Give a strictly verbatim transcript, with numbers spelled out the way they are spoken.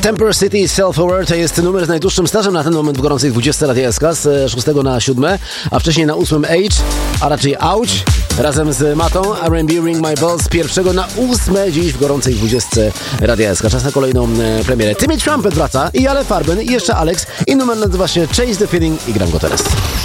Temper City Self-Aware to jest numer z najdłuższym stażem na ten moment w gorącej dwudziestce Radia S K z szóstego na siódme, a wcześniej na ósmym Age, a raczej Ouch, razem z Matą R and B Ring My Bell z pierwszego na ósme dziś w gorącej dwudziestce Radia S K. Czas na kolejną e, premierę. Timmy Trumpet wraca i Ale Farben i jeszcze Alex i numer nazywa się Chase the Feeling i gram go teraz.